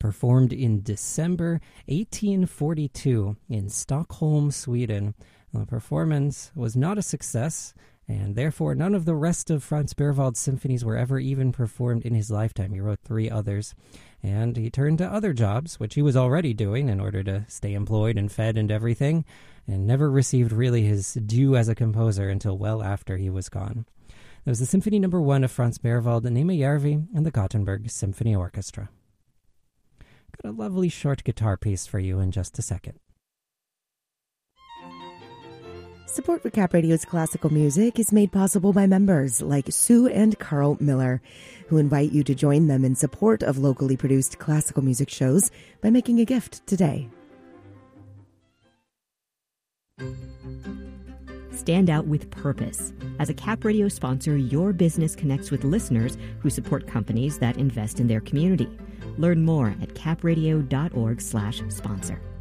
performed in December 1842 in Stockholm, Sweden. The performance was not a success, and therefore none of the rest of Franz Berwald's symphonies were ever even performed in his lifetime. He wrote 3 others, and he turned to other jobs, which he was already doing in order to stay employed and fed and everything, and never received really his due as a composer until well after he was gone. That was the Symphony No. 1 of Franz Berwald, Néma Järvi, and the Gothenburg Symphony Orchestra. Got a lovely short guitar piece for you in just a second. Support for Cap Radio's classical music is made possible by members like Sue and Carl Miller, who invite you to join them in support of locally produced classical music shows by making a gift today. Stand out with purpose. As a Cap Radio sponsor, your business connects with listeners who support companies that invest in their community. Learn more at capradio.org/sponsor.